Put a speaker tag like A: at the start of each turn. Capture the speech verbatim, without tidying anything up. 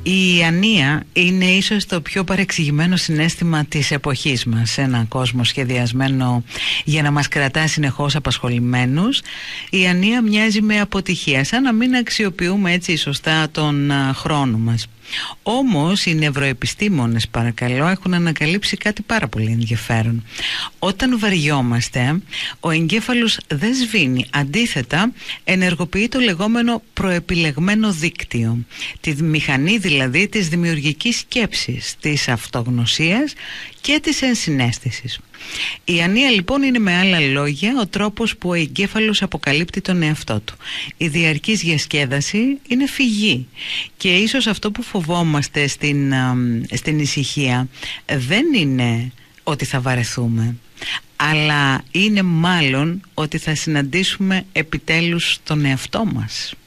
A: Η ανία είναι ίσως το πιο παρεξηγημένο συναίσθημα της εποχής μας. Σε έναν κόσμο σχεδιασμένο για να μας κρατά συνεχώς απασχολημένους, η ανία μοιάζει με αποτυχία, σαν να μην αξιοποιούμε έτσι σωστά τον α, χρόνο μας. Όμως οι νευροεπιστήμονες, παρακαλώ, έχουν ανακαλύψει κάτι πάρα πολύ ενδιαφέρον. Όταν βαριόμαστε, ο εγκέφαλος δεν σβήνει, αντίθετα ενεργοποιεί το λεγόμενο προεπιλεγμένο δίκτυο, τη μηχανή δηλαδή της δημιουργικής σκέψης, της αυτογνωσίας και της ενσυναίσθησης. Η ανία λοιπόν είναι, με άλλα λόγια, ο τρόπος που ο εγκέφαλος αποκαλύπτει τον εαυτό του. Η διαρκής διασκέδαση είναι φυγή, και ίσως αυτό που φοβόμαστε στην, στην ησυχία δεν είναι ότι θα βαρεθούμε, αλλά είναι μάλλον ότι θα συναντήσουμε επιτέλους τον εαυτό μας.